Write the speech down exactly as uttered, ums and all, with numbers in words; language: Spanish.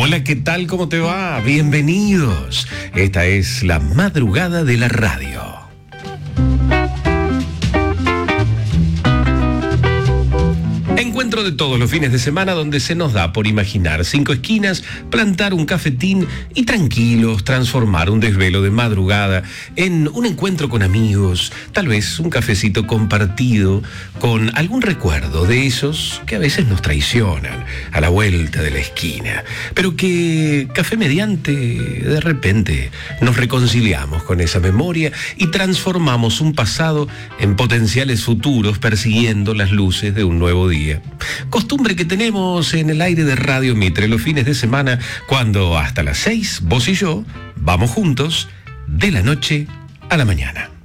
Hola, ¿qué tal? ¿Cómo te va? Bienvenidos. Esta es la madrugada de la radio. Encuentro de todos los fines de semana donde se nos da por imaginar cinco esquinas, plantar un cafetín y tranquilos transformar un desvelo de madrugada en un encuentro con amigos, tal vez un cafecito compartido con algún recuerdo de esos que a veces nos traicionan a la vuelta de la esquina, pero que café mediante de repente nos reconciliamos con esa memoria y transformamos un pasado en potenciales futuros persiguiendo las luces de un nuevo día. Costumbre que tenemos en el aire de Radio Mitre los fines de semana, cuando hasta las seis, vos y yo, vamos juntos de la noche a la mañana.